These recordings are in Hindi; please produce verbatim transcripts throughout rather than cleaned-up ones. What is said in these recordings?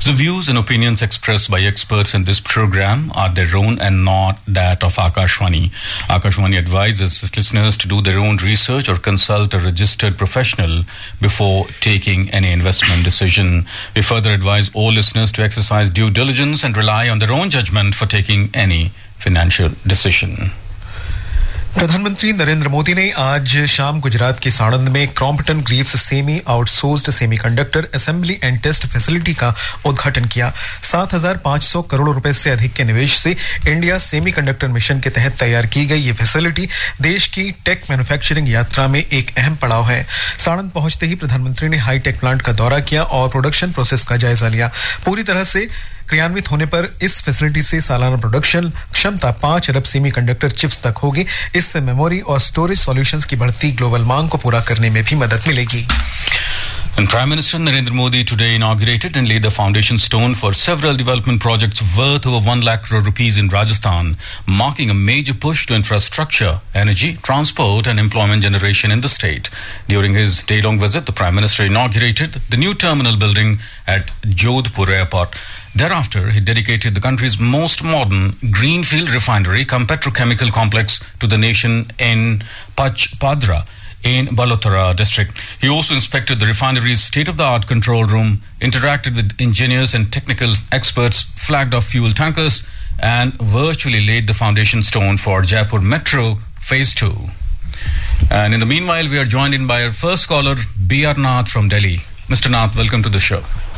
The views and opinions expressed by experts in this program are their own and not that of Akashvani. Akashvani advises its listeners to do their own research or consult a registered professional before taking any investment decision. We further advise all listeners to exercise due diligence and rely on their own judgment for taking any financial decision. प्रधानमंत्री नरेंद्र मोदी ने आज शाम गुजरात के साणंद में Crompton Greaves semi outsourced semiconductor assembly and test facility का उद्घाटन किया। सात हज़ार पाँच सौ करोड़ रुपए से अधिक के निवेश से इंडिया सेमीकंडक्टर मिशन के तहत तैयार की गई ये फैसिलिटी देश की टेक मैन्युफैक्चरिंग यात्रा में एक अहम पड़ाव है। साणंद पहुंचते ही प्रधानमंत्री ने हाईटेक प्लांट का दौरा किया और प्रोडक्शन प्रोसेस का जायजा लिया। पूरी तरह से क्रियान्वित होने पर इस फैसिलिटी से सालाना प्रोडक्शन क्षमता पांच अरब सेमीकंडक्टर चिप्स तक होगी। इससे मेमोरी और स्टोरेज सॉल्यूशंस की बढ़ती ग्लोबल मांग को पूरा करने में भी मदद मिलेगी। And Prime Minister Narendra Modi today inaugurated and laid the foundation stone for several development projects worth over one lakh crore rupees in Rajasthan, marking a major push to infrastructure, energy, transport and employment generation in the state. During his day-long visit, the Prime Minister inaugurated the new terminal building at Jodhpur Airport. Thereafter, he dedicated the country's most modern greenfield refinery cum petrochemical complex to the nation in Pachpadra in Balotara district. He also inspected the refinery's state-of-the-art control room, interacted with engineers and technical experts, flagged off fuel tankers, and virtually laid the foundation stone for Jaipur Metro Phase two. And in the meanwhile, we are joined in by our first caller, B R Nath from Delhi. Mister Nath, welcome to the show.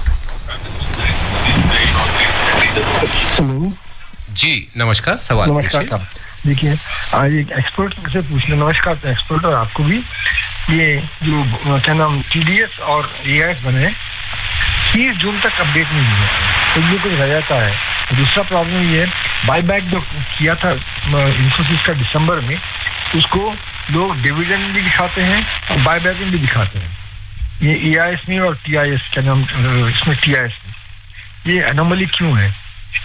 Hello जी नमस्कार। सवाल नमस्कार साहब। देखिए आज एक एक्सपर्ट से पूछना, नमस्कार एक्सपर्ट और आपको भी, ये जो क्या नाम टीडीएस और एआईएस बने तीस जून तक अपडेट नहीं हुआ, तो ये कुछ रह जाता है। दूसरा प्रॉब्लम ये है बाईबैक जो किया था इंफोसिस का दिसंबर में, उसको लोग डिविडेंड भी दिखाते हैं और बाईबैक भी दिखाते हैं। ये एआईएस में और टीआईएस क्या नाम इसमें टीआईएस में ये एनोमली क्यों है?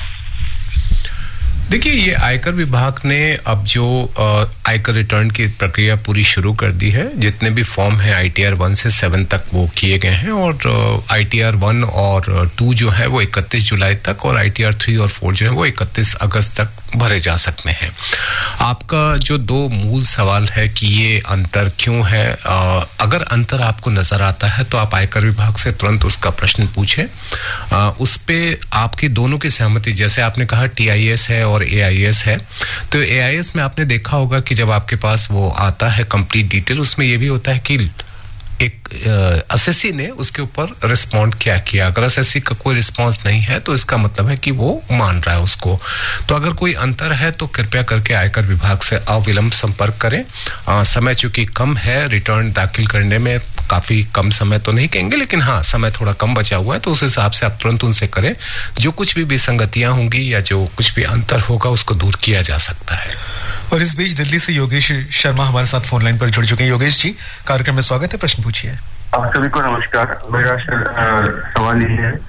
देखिए, ये आयकर विभाग ने अब जो आयकर रिटर्न की प्रक्रिया पूरी शुरू कर दी है। जितने भी फॉर्म हैं आईटीआर वन से सेवन तक वो किए गए हैं और आईटीआर वन और टू जो है वो इकतीस जुलाई तक और आईटीआर थ्री और फोर जो है वो इकतीस अगस्त तक भरे जा सकते हैं। आपका जो दो मूल सवाल है कि ये अंतर क्यों है, आ, अगर अंतर आपको नजर आता है तो आप आयकर विभाग से तुरंत उसका प्रश्न पूछें। आ, उस पे आपकी दोनों की सहमति, जैसे आपने कहा टीआईएस है और एआईएस है, तो एआईएस में आपने देखा होगा कि जब आपके पास वो आता है कंप्लीट डिटेल, उसमें ये भी होता है कि एक एसएससी ने उसके ऊपर रिस्पॉन्ड क्या किया। अगर एसएससी का कोई रिस्पांस नहीं है तो इसका मतलब है कि वो मान रहा है उसको। तो अगर कोई अंतर है तो कृपया करके आयकर विभाग से अविलंब संपर्क करें। आ, समय चूंकि कम है, रिटर्न दाखिल करने में काफी कम समय तो नहीं कहेंगे, लेकिन हाँ समय थोड़ा कम बचा हुआ है, तो उस हिसाब से आप तुरंत उनसे करें। जो कुछ भी विसंगतियां होंगी या जो कुछ भी अंतर होगा उसको दूर किया जा सकता है। और इस बीच दिल्ली से योगेश शर्मा हमारे साथ फोन लाइन पर जुड़ चुके हैं। योगेश जी, कार्यक्रम में स्वागत है, प्रश्न पूछिए। आप सभी को नमस्कार। मेरा सवाल ये है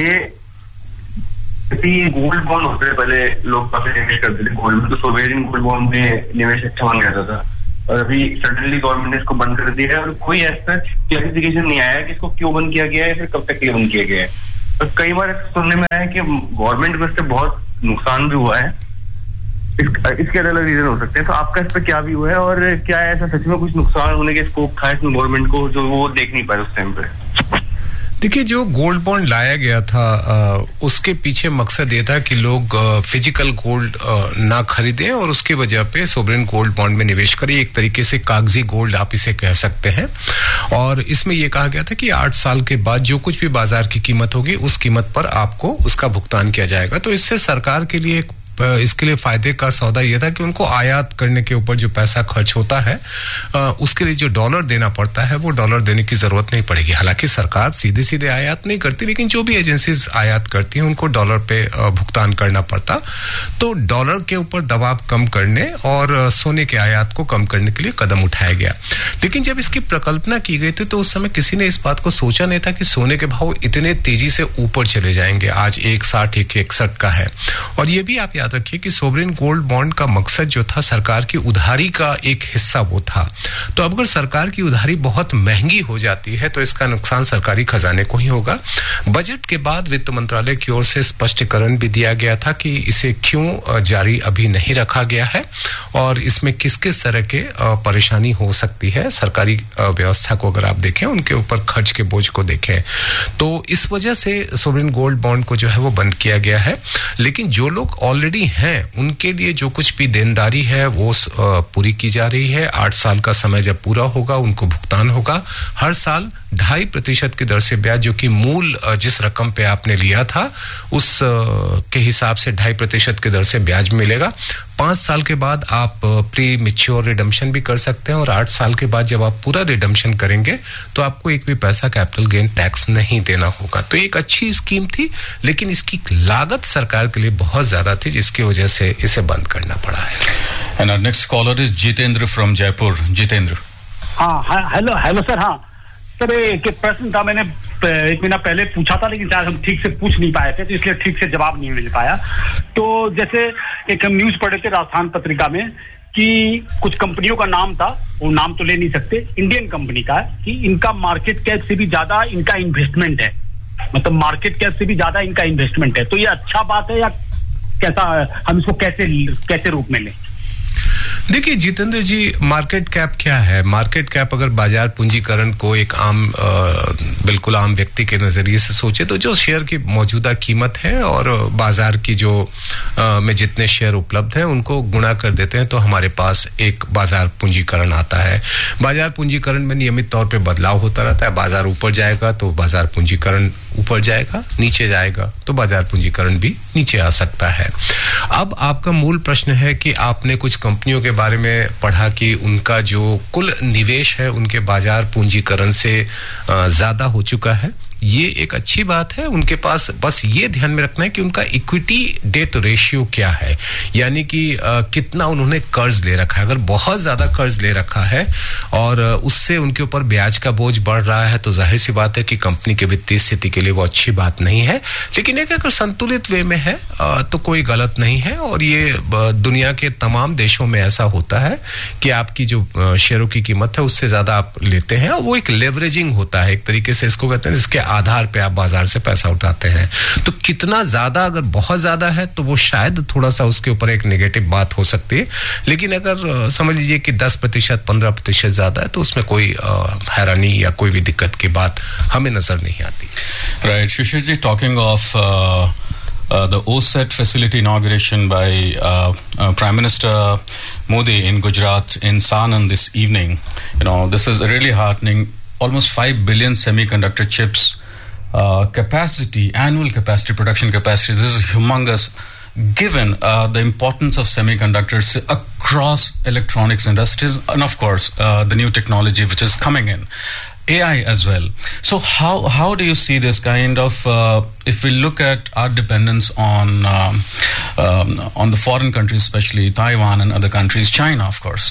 कि गोल्ड बॉन्ड होते हैं, पहले लोग काफी निवेश करते थे गोल्ड में, तो सोवेरियन गोल्ड बॉन्ड में निवेश अच्छा मान जाता था, और अभी सडनली गवर्नमेंट ने इसको बंद कर दिया है और कोई ऐसा क्लैरिफिकेशन नहीं आया कि इसको क्यों बंद किया गया है, फिर कब तक के लिए बंद किया गया है। और कई बार सुनने में आया कि गवर्नमेंट को इससे बहुत नुकसान भी हुआ है। इस, इसके अलग अलग रीजन हो सकते हैं, तो आपका इस पर क्या भी हुआ है और क्या ऐसा सच में कुछ नुकसान होने के स्कोप था इसमें गवर्नमेंट को जो वो देख नहीं पाए उस टाइम पे? देखिए, जो गोल्ड बॉन्ड लाया गया था आ, उसके पीछे मकसद ये था कि लोग आ, फिजिकल गोल्ड आ, ना खरीदें और उसकी वजह पे सोवरेन गोल्ड बॉन्ड में निवेश करें। एक तरीके से कागजी गोल्ड आप इसे कह सकते हैं। और इसमें यह कहा गया था कि आठ साल के बाद जो कुछ भी बाजार की कीमत होगी उस कीमत पर आपको उसका भुगतान किया जाएगा। तो इससे सरकार के लिए इसके लिए फायदे का सौदा यह था कि उनको आयात करने के ऊपर जो पैसा खर्च होता है उसके लिए जो डॉलर देना पड़ता है वो डॉलर देने की जरूरत नहीं पड़ेगी। हालांकि सरकार सीधे सीधे आयात नहीं करती, लेकिन जो भी एजेंसीज आयात करती हैं उनको डॉलर पे भुगतान करना पड़ता। तो डॉलर के ऊपर दबाव कम करने और सोने के आयात को कम करने के लिए कदम उठाया गया। लेकिन जब इसकी प्रकल्पना की गई थी तो उस समय किसी ने इस बात को सोचा नहीं था कि सोने के भाव इतने तेजी से ऊपर चले जाएंगे। आज एक साठ एक इकसठ का है। और ये भी आप याद रखिए कि सोवरेन गोल्ड बॉन्ड का मकसद जो था सरकार की उधारी का एक हिस्सा वो था। तो अगर सरकार की उधारी बहुत महंगी हो जाती है तो इसका नुकसान सरकारी खजाने को ही होगा। बजट के बाद वित्त मंत्रालय की ओर से स्पष्टीकरण भी दिया गया था कि इसे क्यों जारी अभी नहीं रखा गया है और इसमें किस किस तरह के परेशानी हो सकती है। सरकारी व्यवस्था को अगर आप देखें, उनके ऊपर खर्च के बोझ को देखें, तो इस वजह से सोवरेन गोल्ड बॉन्ड को जो है वो बंद किया गया है। लेकिन जो लोग ऑलरेडी हैं उनके लिए जो कुछ भी देनदारी है वो पूरी की जा रही है। आठ साल का समय जब पूरा होगा उनको भुगतान होगा। हर साल ढाई प्रतिशत की दर से ब्याज, जो कि मूल जिस रकम पे आपने लिया था उस के हिसाब से ढाई प्रतिशत की दर से ब्याज मिलेगा। पांच साल के बाद आप प्री मैच्योर रिडम्पशन भी कर सकते हैं और आठ साल के बाद जब आप पूरा रिडम्पशन करेंगे तो आपको एक भी पैसा कैपिटल गेन टैक्स नहीं देना होगा। तो एक अच्छी स्कीम थी, लेकिन इसकी लागत सरकार के लिए बहुत ज्यादा थी, जिसकी वजह से इसे बंद करना पड़ा है। And our next caller is Jitendra from Jaipur. Jitendra. हाँ, हेलो हेलो सर। हाँ सर, एक प्रश्न था, मैंने एक महीना पहले पूछा था लेकिन शायद हम ठीक से पूछ नहीं पाए थे तो इसलिए ठीक से जवाब नहीं मिल पाया। तो जैसे एक हम न्यूज पढ़े थे राजस्थान पत्रिका में कि कुछ कंपनियों का नाम था, वो नाम तो ले नहीं सकते, इंडियन कंपनी का, कि इनका मार्केट कैप से भी ज्यादा इनका इन्वेस्टमेंट है, मतलब मार्केट कैप से भी ज्यादा इनका इन्वेस्टमेंट है। तो ये अच्छा बात है या कैसा, हम इसको कैसे कैसे रूप में लें? देखिए जितेंद्र जी, मार्केट कैप क्या है? मार्केट कैप अगर बाजार पूंजीकरण को एक आम आ, बिल्कुल आम व्यक्ति के नजरिए से सोचे तो जो शेयर की मौजूदा कीमत है और बाजार की जो आ, में जितने शेयर उपलब्ध हैं उनको गुणा कर देते हैं तो हमारे पास एक बाजार पूंजीकरण आता है। बाजार पूंजीकरण में नियमित तौर पे बदलाव होता रहता है। बाजार ऊपर जाएगा तो बाजार पूंजीकरण ऊपर जाएगा, नीचे जाएगा तो बाजार पूंजीकरण भी नीचे आ सकता है। अब आपका मूल प्रश्न है कि आपने कुछ कंपनियों के बारे में पढ़ा कि उनका जो कुल निवेश है उनके बाजार पूंजीकरण से ज्यादा हो चुका है। ये एक अच्छी बात है। उनके पास बस ये ध्यान में रखना है कि उनका इक्विटी डेट रेशियो क्या है, यानी कि आ, कितना उन्होंने कर्ज ले रखा है। अगर बहुत ज्यादा कर्ज ले रखा है और उससे उनके ऊपर ब्याज का बोझ बढ़ रहा है तो जाहिर सी बात है कि कंपनी की वित्तीय स्थिति के लिए वो अच्छी बात नहीं है। लेकिन एक अगर संतुलित वे में है आ, तो कोई गलत नहीं है। और ये दुनिया के तमाम देशों में ऐसा होता है कि आपकी जो शेयरों की कीमत है उससे ज्यादा आप लेते हैं और वो एक लेवरेजिंग होता है, एक तरीके से इसको कहते हैं, जिसके आधार पे आप बाजार से पैसा उठाते हैं। तो कितना ज्यादा, अगर बहुत ज्यादा है तो वो शायद थोड़ा सा उसके ऊपर एक नेगेटिव बात हो सकती है। लेकिन अगर समझ लीजिए कि दस प्रतिशत पंद्रह प्रतिशत ज्यादा है तो उसमें कोई हैरानी या कोई भी दिक्कत की बात हमें नजर नहीं आती। Right Shishir ji, talking of Uh, the O S E T facility inauguration by uh, uh, Prime Minister Modi in Gujarat in Sanand this evening. You know, this is really heartening. Almost five billion semiconductor chips uh, capacity, annual capacity, production capacity. This is humongous given uh, the importance of semiconductors across electronics industries and of course uh, the new technology which is coming in. A I as well. So how how do you see this kind of uh, if we look at our dependence on um, um, on the foreign countries, especially Taiwan and other countries, China, of course.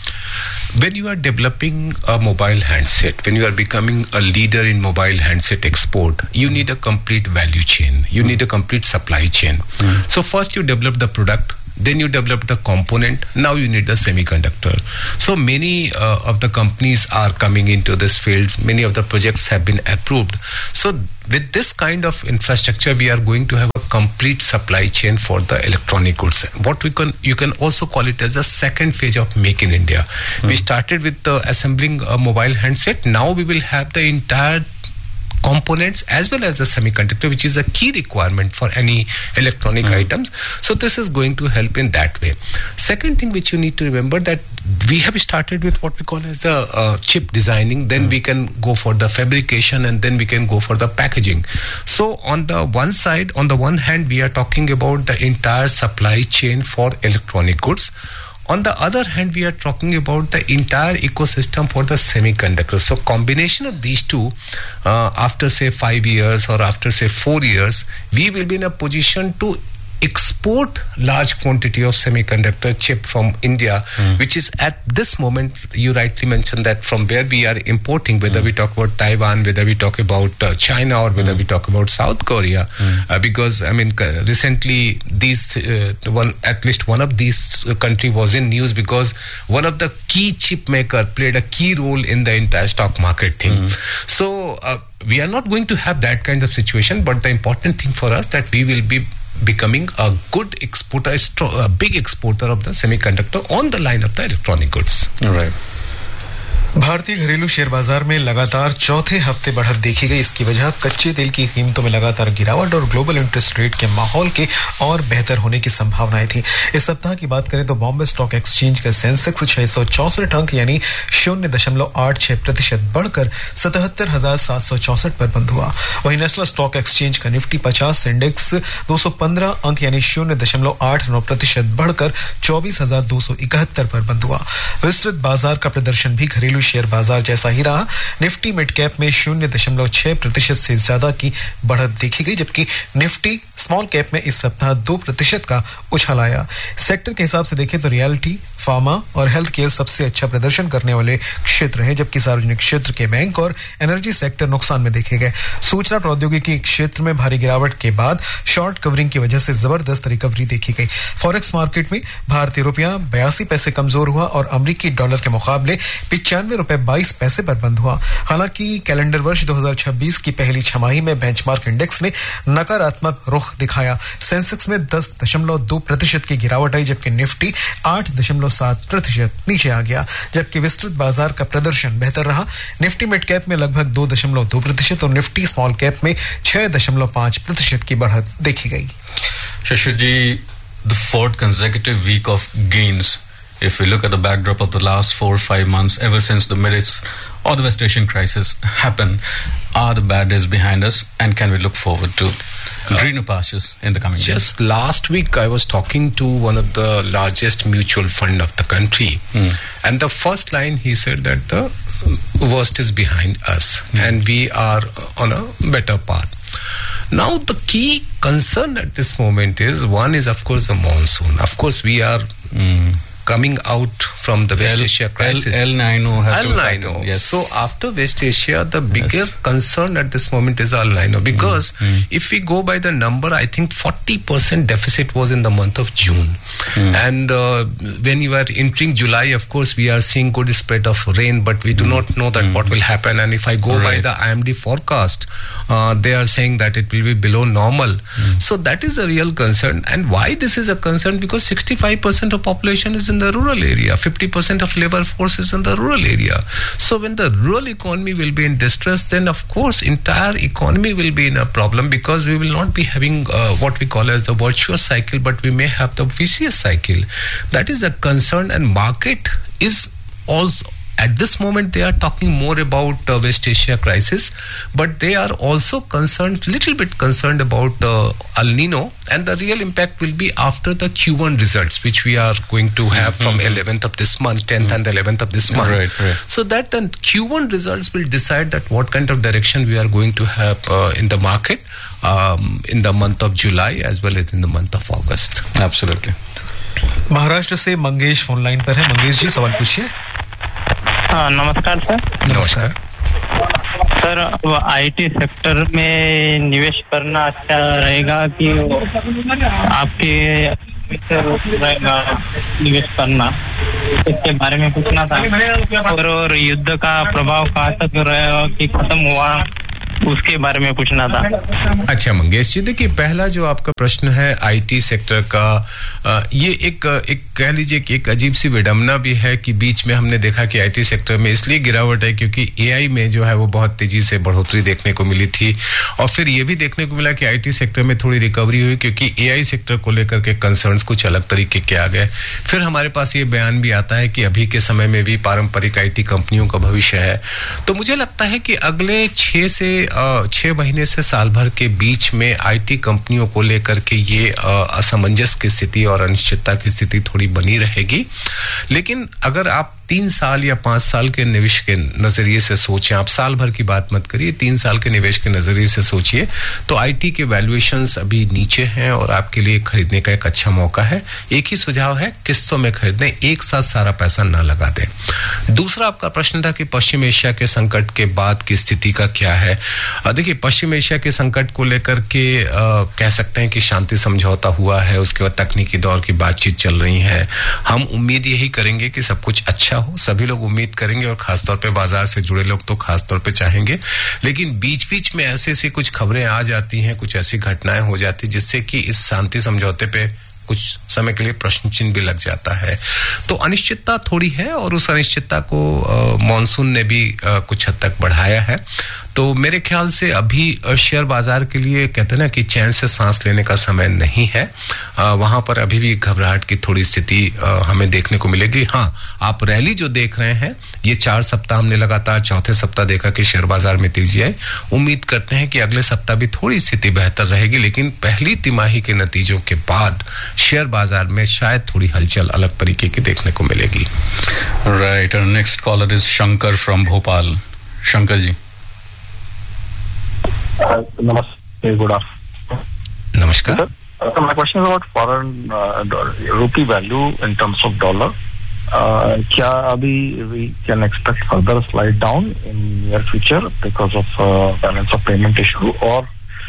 When you are developing a mobile handset, when you are becoming a leader in mobile handset export, you need a complete value chain. You mm. need a complete supply chain. Mm. So first you develop the product, then you develop the component, now you need the semiconductor. So many uh, of the companies are coming into this field, many of the projects have been approved. So with this kind of infrastructure, we are going to have a complete supply chain for the electronic goods. What we can, you can also call it as the second phase of Make in India. Mm. We started with uh, assembling a mobile handset, now we will have the entire components as well as the semiconductor, which is a key requirement for any electronic mm. items. So this is going to help in that way. Second thing which you need to remember, that we have started with what we call as the uh, chip designing, then mm. we can go for the fabrication, and then we can go for the packaging. So on the one side, on the one hand, we are talking about the entire supply chain for electronic goods. On the other hand, we are talking about the entire ecosystem for the semiconductors. So combination of these two, uh, after say five years or after say four years, we will be in a position to export large quantity of semiconductor chip from India, mm. which is at this moment, you rightly mentioned that from where we are importing, whether mm. we talk about Taiwan, whether we talk about uh, China, or whether mm. we talk about South Korea, mm. uh, because I mean uh, recently these uh, one at least one of these uh, country was in news because one of the key chip maker played a key role in the entire stock market thing. Mm. So uh, we are not going to have that kind of situation, but the important thing for us that we will be becoming a good exporter, a big exporter of the semiconductor on the line of the electronic goods. All right. भारतीय घरेलू शेयर बाजार में लगातार चौथे हफ्ते बढ़त देखी गई। इसकी वजह कच्चे तेल की कीमतों में लगातार गिरावट और ग्लोबल इंटरेस्ट रेट के माहौल के और बेहतर होने की संभावनाएं थी। इस सप्ताह की बात करें तो बॉम्बे स्टॉक एक्सचेंज का सेंसेक्स छह सौ चौसठ अंक यानी शून्य दशमलव आठ छह प्रतिशत बढ़कर सतहत्तर हजार सात सौ चौसठ पर बंद हुआ। वहीं नेशनल स्टॉक एक्सचेंज का निफ्टी पचास इंडेक्स दो सौ पंद्रह अंक यानी शून्य दशमलव आठ नौ प्रतिशत बढ़कर चौबीस हजार दो सौ इकहत्तर पर बंद हुआ। विस्तृत बाजार का प्रदर्शन भी घरेलू शेयर बाजार जैसा ही रहा। निफ्टी मिड कैप में शून्य दशमलव छह प्रतिशत से ज्यादा की बढ़त देखी गई, जबकि निफ्टी स्मॉल कैप में इस सप्ताह दो प्रतिशत का उछाल आया। सेक्टर के हिसाब से देखें तो रियलिटी, फार्मा और हेल्थ केयर सबसे अच्छा प्रदर्शन करने वाले क्षेत्र हैं, जबकि सार्वजनिक क्षेत्र के बैंक और एनर्जी सेक्टर नुकसान में देखे गए। सूचना प्रौद्योगिकी क्षेत्र में भारी गिरावट के बाद शॉर्ट कवरिंग की वजह से जबरदस्त रिकवरी देखी गई। फॉरेक्स मार्केट में भारतीय रुपया बयासी पैसे कमजोर हुआ और अमेरिकी डॉलर के मुकाबले पिचानवे रुपए बाईस पैसे पर बंद हुआ। हालांकि कैलेंडर वर्ष दो हज़ार छब्बीस की पहली छमाही में बेंचमार्क इंडेक्स ने नकारात्मक रुख दिखाया। सेंसेक्स में दस दशमलव दो प्रतिशत की गिरावट आई, जबकि निफ्टी आठ दशमलव सात प्रतिशत नीचे आ गया। जबकि विस्तृत बाजार का प्रदर्शन बेहतर रहा। निफ्टी मिड कैप में लगभग दो दशमलव दो प्रतिशत और निफ्टी स्मॉल कैप में छह दशमलव पांच प्रतिशत की बढ़त देखी गई। शशि जी, the fourth consecutive week of gains. If we look at the backdrop of the last four or five months, ever since the Middle or the West Asian crisis happened, are the bad days behind us, and can we look forward to greener pastures in the coming Just days? Just last week, I was talking to one of the largest mutual fund of the country, mm. and the first line he said that the worst is behind us, mm. and we are on a better path. Now, the key concern at this moment is, one is, of course, the monsoon. Of course, we are mm. coming out from the West El, Asia crisis. El, El Nino has El Nino. Yes. So, after West Asia, the bigger yes. concern at this moment is El Nino. Because mm. if we go by the number, I think forty percent deficit was in the month of June. Mm. And uh, when you are entering July, of course, we are seeing good spread of rain, but we do mm. not know that mm. what will happen. And if I go right. by the I M D forecast, uh, they are saying that it will be below normal. Mm. So that is a real concern. And why this is a concern? Because sixty-five percent of population is in the rural area. fifty percent of labor force is in the rural area. So when the rural economy will be in distress, then of course entire economy will be in a problem, because we will not be having uh, what we call as the virtuous cycle, but we may have the vicious cycle. That is a concern, and market is also, at this moment, they are talking more about uh, West Asia crisis, but they are also concerned, little bit concerned about uh, El Nino, and the real impact will be after the Q one results, which we are going to have mm-hmm. from eleventh of this month, tenth mm-hmm. and eleventh of this month. Right, right. So that the Q one results will decide that what kind of direction we are going to have uh, in the market um, in the month of July as well as in the month of August. Absolutely. Maharashtra से मंगेश फोन लाइन पर है। मंगेश जी, सवाल पूछिए। हाँ, नमस्कार सर। नमस्कार सर, अब आईटी सेक्टर में निवेश करना अच्छा रहेगा कि आपके रहेगा निवेश करना, इसके बारे में पूछना था। और, और युद्ध का प्रभाव कहाँ तक रहेगा कि खत्म हुआ, उसके बारे में पूछना था। अच्छा मंगेश जी, देखिए पहला जो आपका प्रश्न है आईटी सेक्टर का, आ, ये एक एक कह लीजिए कि एक अजीब सी विडंबना भी है कि बीच में हमने देखा कि आईटी सेक्टर में इसलिए गिरावट है क्योंकि एआई में जो है वो बहुत तेजी से बढ़ोतरी देखने को मिली थी, और फिर ये भी देखने को मिला कि आईटी सेक्टर में थोड़ी रिकवरी हुई क्योंकि एआई सेक्टर को लेकर के कंसर्न्स कुछ अलग तरीके के आ गए। फिर हमारे पास ये बयान भी आता है कि अभी के समय में भी पारंपरिक आईटी कंपनियों का भविष्य है। तो मुझे लगता है कि अगले छह से छह महीने से साल भर के बीच में आईटी कंपनियों को लेकर के ये असमंजस की स्थिति और अनिश्चितता की स्थिति थोड़ी बनी रहेगी। लेकिन अगर आप तीन साल या पांच साल के निवेश के नजरिए से सोचें, आप साल भर की बात मत करिए, तीन साल के निवेश के नजरिए से सोचिए, तो आईटी के वैल्यूएशंस अभी नीचे हैं और आपके लिए खरीदने का एक अच्छा मौका है। एक ही सुझाव है, किस्तों में खरीदें, एक साथ सारा पैसा ना लगा दें। दूसरा आपका प्रश्न था कि पश्चिम एशिया के संकट के बाद की स्थिति का क्या है। देखिए, पश्चिम एशिया के संकट को लेकर के आ, कह सकते हैं कि शांति समझौता हुआ है, उसके बाद तकनीकी दौर की बातचीत चल रही है। हम उम्मीद यही करेंगे कि सब कुछ अच्छा हो, सभी लोग उम्मीद करेंगे और खासतौर पे बाजार से जुड़े लोग तो खासतौर पे चाहेंगे। लेकिन बीच बीच में ऐसे ऐसी कुछ खबरें आ जाती हैं, कुछ ऐसी घटनाएं हो जाती जिससे कि इस शांति समझौते पे कुछ समय के लिए प्रश्न चिन्ह भी लग जाता है। तो अनिश्चितता थोड़ी है और उस अनिश्चितता को मॉनसून ने भी आ, कुछ हद तक बढ़ाया है। तो मेरे ख्याल से अभी शेयर बाजार के लिए कहते हैं ना कि चैन से सांस लेने का समय नहीं है। आ, वहां पर अभी भी घबराहट की थोड़ी स्थिति हमें देखने को मिलेगी। हाँ, आप रैली जो देख रहे हैं, ये चार सप्ताह हमने लगातार चौथे सप्ताह देखा कि शेयर बाजार में तेजी आई। उम्मीद करते हैं कि अगले सप्ताह भी थोड़ी स्थिति बेहतर रहेगी, लेकिन पहली तिमाही के नतीजों के बाद शेयर बाजार में शायद थोड़ी हलचल अलग तरीके की देखने को मिलेगी। राइट, और next collar is Shankar from Bhopal. Shankar ji, नमस्ते, गुड आफ्टरनून। नमस्कार। So my question is about foreign uh, rupee value in terms of dollar. Uh, क्या अभी we can expect further slide down in near future because of uh, balance of payment issue, or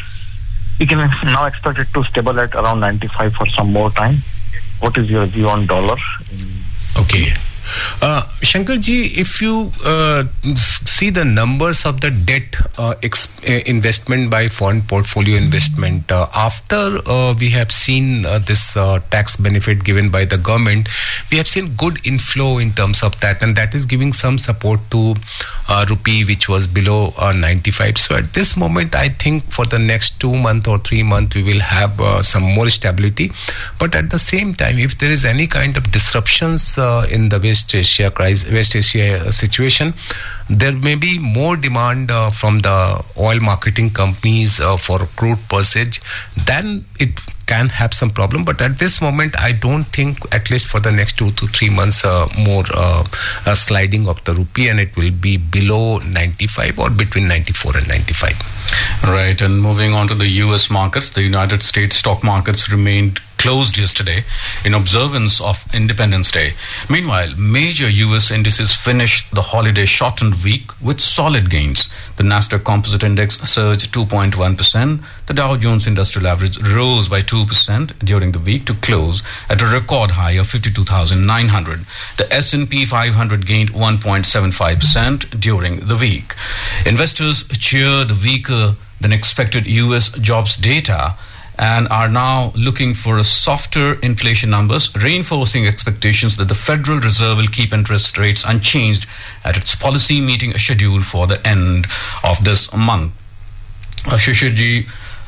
we can now expect it to stable at around ninety-five for some more time? What is your view on dollar? Okay. Uh, Shankar ji, if you uh, see the numbers of the debt uh, ex- investment by foreign portfolio investment, uh, after uh, we have seen uh, this uh, tax benefit given by the government, we have seen good inflow in terms of that, and that is giving some support to uh, rupee, which was below uh, ninety-five. So at this moment, I think for the next two month or three month, we will have uh, some more stability. But at the same time, if there is any kind of disruptions uh, in the West Asia crisis, West Asia situation, there may be more demand uh, from the oil marketing companies uh, for crude purchase. Then it can have some problem. But at this moment, I don't think, at least for the next two to three months, uh, more uh, uh, sliding of the rupee, and it will be below ninety-five or between ninety-four and ninety-five. Right, and moving on to the U S markets, the United States stock markets remained closed yesterday in observance of Independence Day. Meanwhile, major U S indices finished the holiday shortened week with solid gains. The Nasdaq Composite Index surged two point one percent. The Dow Jones Industrial Average rose by two percent during the week to close at a record high of fifty-two thousand nine hundred. The S and P five hundred gained one point seven five percent during the week. Investors cheer the weaker than expected U S jobs data and are now looking for a softer inflation numbers, reinforcing expectations that the Federal Reserve will keep interest rates unchanged at its policy meeting scheduled for the end of this month. Uh, Shishir ji,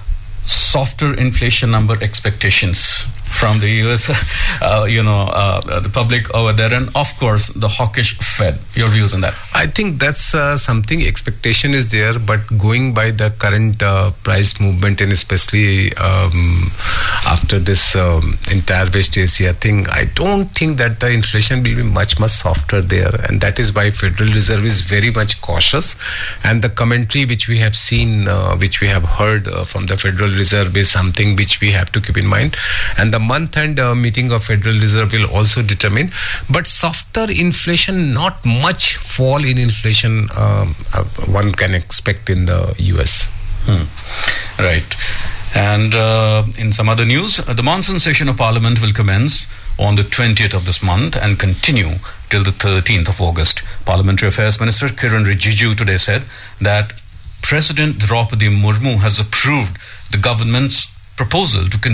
softer inflation number expectations from the U S, uh, you know, uh, the public over there, and of course the hawkish Fed. Your views on that? I think that's uh, something, expectation is there, but going by the current uh, price movement, and especially um, after this um, entire West Asia thing, I don't think that the inflation will be much, much softer there, and that is why Federal Reserve is very much cautious. And the commentary which we have seen, uh, which we have heard uh, from the Federal Reserve is something which we have to keep in mind. And the month-end uh, meeting of Federal Reserve will also determine. But softer inflation, not much fall in inflation um, uh, one can expect in the U S. Hmm. Right. And uh, in some other news, uh, the monsoon session of Parliament will commence on the twentieth of this month and continue till the thirteenth of August. Parliamentary Affairs Minister Kiran Rijiju today said that President Draupadi Murmu has approved the government's proposal to continue